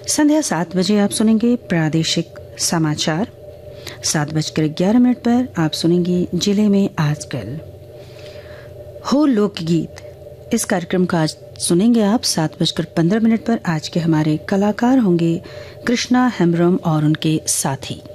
संध्या 7 बजे आप सुनेंगे प्रादेशिक समाचार। 7:11 पर आप सुनेंगे जिले में आजकल। हो लोकगीत, इस कार्यक्रम का आज सुनेंगे आप 7:15 पर। आज के हमारे कलाकार होंगे कृष्णा हेम्ब्रम और उनके साथी।